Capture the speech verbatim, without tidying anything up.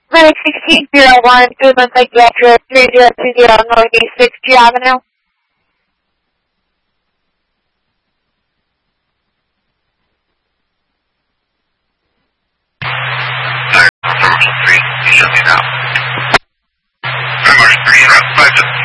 Clinic sixteen zero one, Goodland Psychiatric, three zero two zero Northeast sixth Street Avenue. Three, you show me now. Number three, five,